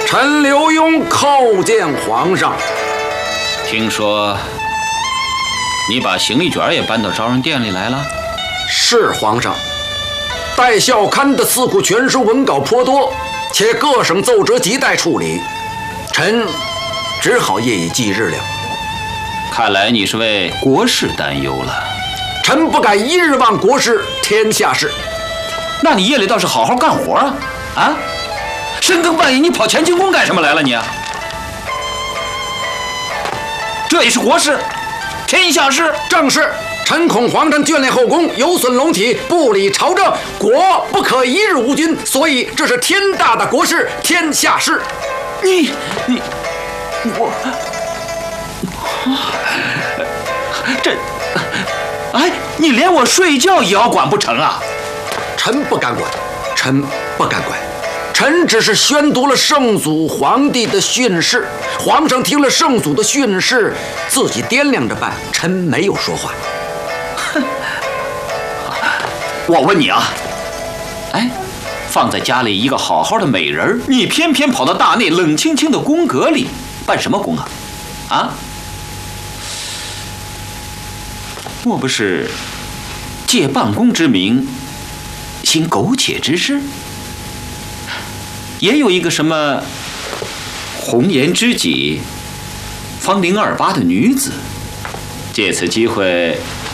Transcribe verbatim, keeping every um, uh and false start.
臣刘墉叩见皇上。 听说你把行李卷也搬到昭仁殿里来了？ 是皇上。待校刊的四库全书文稿颇多，且各省奏折亟待处理，臣只好夜以继日了。 看来你是为国事担忧了。 臣不敢一日忘国事，天下事。 那你夜里倒是好好干活啊！啊，深更半夜你跑乾清宫干什么来了你啊？这也是国事，天下事。 正是。臣恐皇上眷恋后宫，有损龙体，不理朝政，国不可一日无君，所以这是天大的国事，天下事。 你你我这哎，你连我睡觉也要管不成啊？ 臣不敢管，臣不敢管。臣只是宣读了圣祖皇帝的训示，皇上听了圣祖的训示，自己掂量着办，臣没有说话。 我问你啊，哎，放在家里一个好好的美人，你偏偏跑到大内冷清清的宫阁里办什么宫啊？啊？莫不是借办公之名行苟且之事？也有一个什么红颜知己、芳龄二八的女子，借此机会